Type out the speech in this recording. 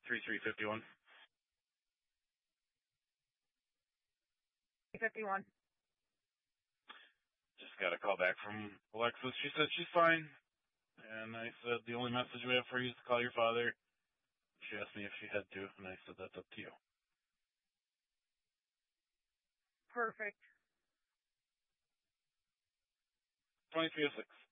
3351. 51. Just got a call back from Alexis. She said she's fine. And I said the only message we have for you is to call your father. She asked me if she had to, and I said that's up to you. Perfect. 2306.